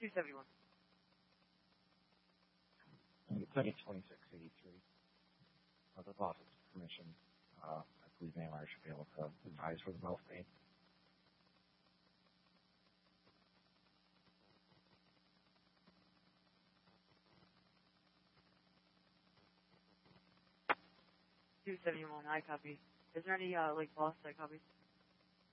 271. Ticket 2683. With the boss's permission, I believe AMR should be able to advise for the mouth pain. I copy. Is there any, boss that copies?